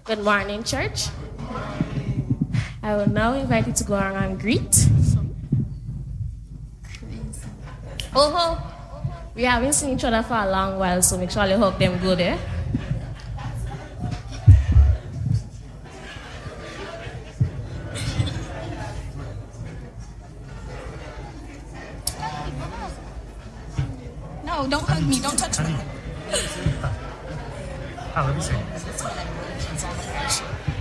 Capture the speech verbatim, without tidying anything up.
Good morning, church. I will now invite you to go around and greet. Oh, ho. We haven't seen each other for a long while, so make sure you hug them good, eh? No, don't hug me. Don't touch me. Ah, let me see.